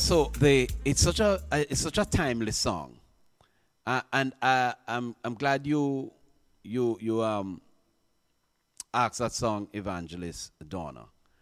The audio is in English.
So it's such a timeless song, and I'm glad you asked that song, Evangelist Donna.